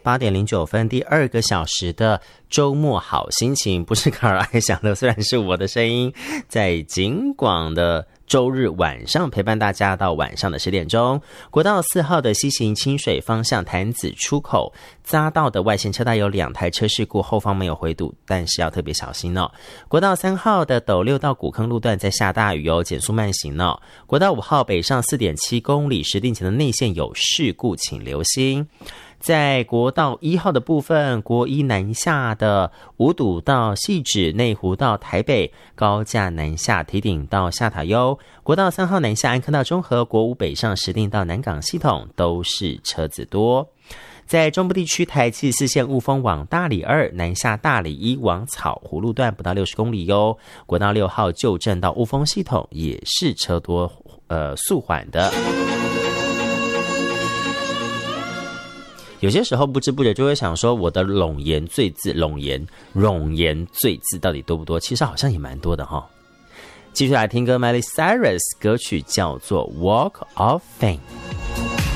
8点09分，第2个小时的周末好心情，不是卡尔爱享乐，虽然是我的声音，在警广的周日晚上陪伴大家到晚上的10点钟。国道4号的西行清水方向潭子出口匝道的外线车道有2台车事故，后方没有回堵，但是要特别小心哦。国道3号的斗六到古坑路段在下大雨哦，减速慢行哦。国道5号北上 4.7 公里石碇前的内线有事故，请留心。在国道1号的部分，国一南下的五堵到汐止，内湖到台北，高架南下堤顶到下塔悠。国道3号南下安坑到中和，国五北上石碇到南港系统都是车子多。在中部地区，台74线雾峰往大里2南下大里1往草湖路段不到60公里哟。国道6号旧镇到雾峰系统也是车多速缓的。有些时候不知不觉就会想说，我的冗言赘字到底多不多？其实好像也蛮多的哈。继续来听歌 ，Miley Cyrus 歌曲叫做《Walk of Fame》。